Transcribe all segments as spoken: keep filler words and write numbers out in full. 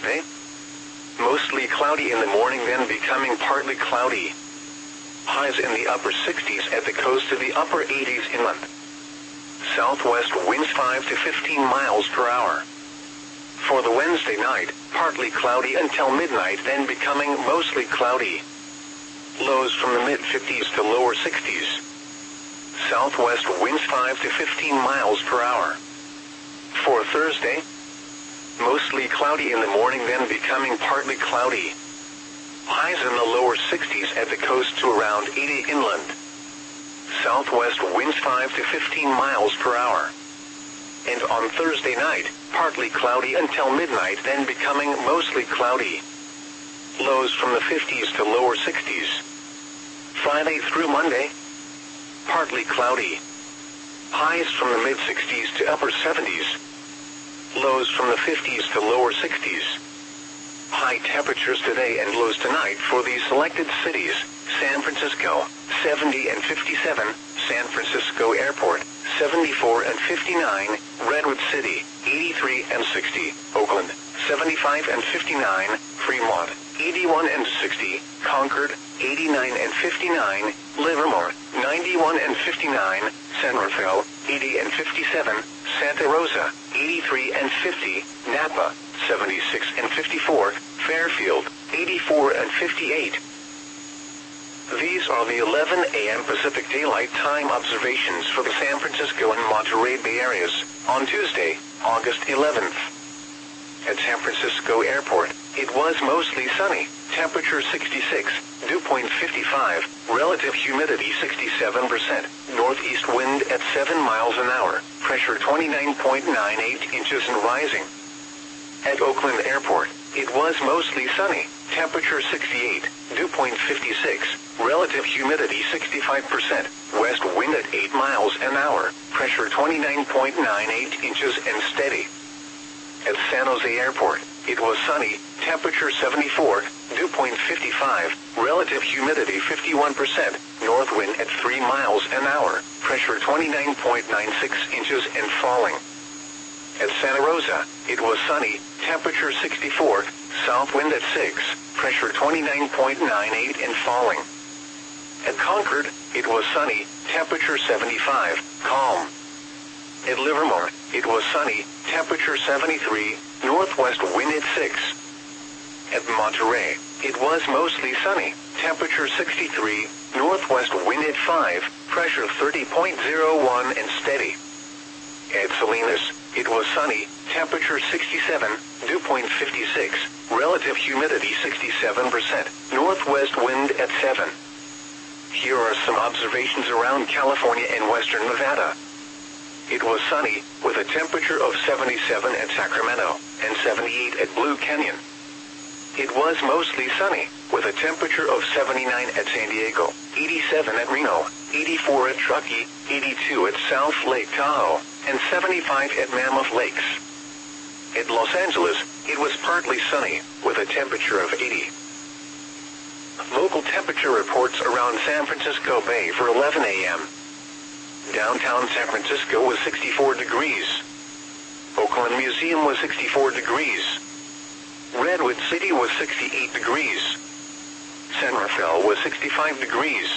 Thursday, mostly cloudy in the morning, then becoming partly cloudy. Highs in the upper sixties at the coast to the upper eighties inland. Southwest winds five to fifteen miles per hour. For the Wednesday night, partly cloudy until midnight, then becoming mostly cloudy. Lows from the mid-fifties to lower sixties. Southwest winds five to fifteen miles per hour. For Thursday, mostly cloudy in the morning, then becoming partly cloudy. Highs in the lower sixties at the coast to around eighty inland. Southwest winds five to fifteen miles per hour. And on Thursday night, partly cloudy until midnight, then becoming mostly cloudy. Lows from the fifties to lower sixties. Friday through Monday, partly cloudy. Highs from the mid-sixties to upper seventies. Lows from the fifties to lower sixties. High temperatures today and lows tonight for these selected cities: San Francisco, seventy and fifty-seven, San Francisco Airport, seventy-four and fifty-nine, Redwood City, eighty-three and sixty, Oakland, seventy-five and fifty-nine, Fremont, eighty-one and sixty, Concord, eighty-nine and fifty-nine, Livermore, ninety-one and fifty-nine, San Rafael, eighty and fifty-seven, Santa Rosa, eighty-three and fifty, Napa, seventy-six and fifty-four, Fairfield, eighty-four and fifty-eight. These are the eleven a m Pacific Daylight Time observations for the San Francisco and Monterey Bay areas on Tuesday, August eleventh. At San Francisco Airport, it was mostly sunny, temperature sixty-six, dew point fifty-five, relative humidity sixty-seven percent, northeast wind at seven miles an hour, pressure twenty-nine point nine eight inches and rising. At Oakland Airport, it was mostly sunny, temperature sixty-eight, dew point fifty-six, relative humidity sixty-five percent, west wind at eight miles an hour, pressure twenty-nine point nine eight inches and steady. At San Jose Airport, it was sunny, temperature seventy-four, dew point fifty-five, relative humidity fifty-one percent, north wind at three miles an hour, pressure twenty-nine point nine six inches and falling. At Santa Rosa, it was sunny, temperature sixty-four, south wind at six, pressure twenty-nine point nine eight and falling. At Concord, it was sunny, temperature seventy-five, calm. At Livermore, it was sunny, temperature seventy-three, northwest wind at six. At Monterey, it was mostly sunny, temperature sixty-three, northwest wind at five, pressure thirty point zero one and steady. At Salinas, it was sunny, temperature sixty-seven, dew point fifty-six, relative humidity sixty-seven percent, northwest wind at seven. Here are some observations around California and western Nevada. It was sunny, with a temperature of seventy-seven at Sacramento, and seventy-eight at Blue Canyon. It was mostly sunny, with a temperature of seventy-nine at San Diego, eighty-seven at Reno, eighty-four at Truckee, eighty-two at South Lake Tahoe, and seventy-five at Mammoth Lakes. At Los Angeles, it was partly sunny, with a temperature of eighty. Local temperature reports around San Francisco Bay for eleven a m Downtown San Francisco was sixty-four degrees. Oakland Museum was sixty-four degrees. Redwood City was sixty-eight degrees. San Rafael was sixty-five degrees.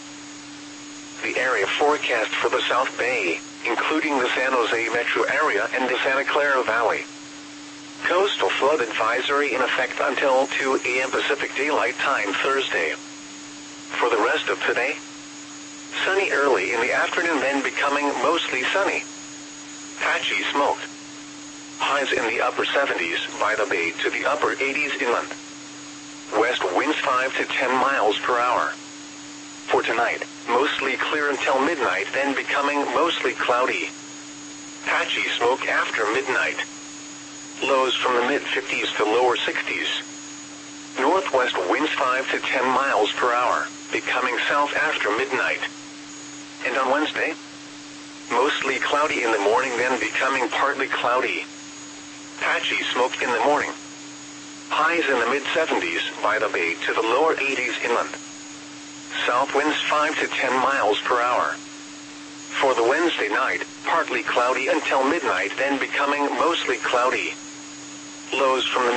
The area forecast for the South Bay, including the San Jose metro area and the Santa Clara Valley. Coastal flood advisory in effect until two a m Pacific Daylight Time Thursday. For the rest of today, sunny early in the afternoon, then becoming mostly sunny. Patchy smoke. Highs in the upper seventies by the bay to the upper eighties inland. West winds five to ten miles per hour. For tonight, mostly clear until midnight, then becoming mostly cloudy. Patchy smoke after midnight. Lows from the mid-fifties to lower sixties. Northwest winds five to ten miles per hour, becoming south after midnight. And on Wednesday, mostly cloudy in the morning, then becoming partly cloudy. Patchy smoke in the morning. Highs in the mid-seventies by the bay to the lower eighties inland. South winds five to ten miles per hour. For the Wednesday night, partly cloudy until midnight, then becoming mostly cloudy. Lows from the